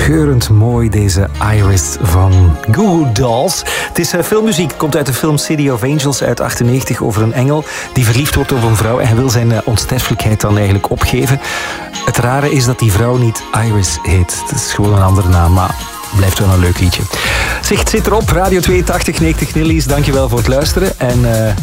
scheurend mooi, deze Iris van Goo Goo Dolls. Het is filmmuziek, komt uit de film City of Angels uit 1998 over een engel die verliefd wordt op een vrouw en hij wil zijn onsterfelijkheid dan eigenlijk opgeven. Het rare is dat die vrouw niet Iris heet. Het is gewoon een andere naam, maar blijft wel een leuk liedje. Zeg, het zit erop. Radio 82 90 Nillies, dankjewel voor het luisteren en